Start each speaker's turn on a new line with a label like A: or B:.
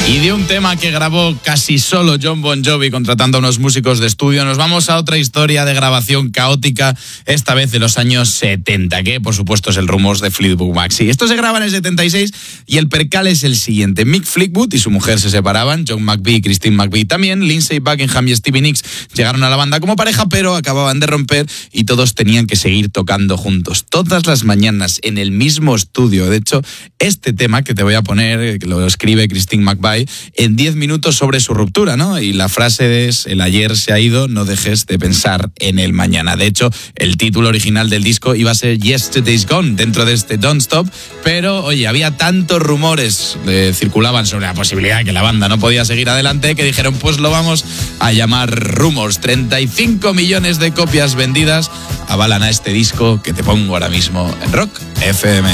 A: Y de un tema que grabó casi solo Jon Bon Jovi contratando a unos músicos de estudio, nos vamos a otra historia de grabación caótica, esta vez de los años 70, que por supuesto es el Rumors de Fleetwood Mac. Sí, esto se graba en el 76 y el percal es el siguiente. Mick Fleetwood y su mujer se separaban, John McVie y Christine McVie también, Lindsey Buckingham y Stevie Nicks llegaron a la banda como pareja, pero acababan de romper y todos tenían que seguir tocando juntos, todas las mañanas en el mismo estudio. De hecho, este tema que te voy a poner, que lo escribe Christine McVie, en 10 minutos sobre su ruptura, ¿no? Y la frase es: el ayer se ha ido, no dejes de pensar en el mañana. De hecho, el título original del disco iba a ser Yesterday's Gone, dentro de este Don't Stop, pero, oye, había tantos rumores circulaban sobre la posibilidad de que la banda no podía seguir adelante, que dijeron, pues lo vamos a llamar Rumors. 35 millones de copias vendidas avalan a este disco que te pongo ahora mismo en Rock FM.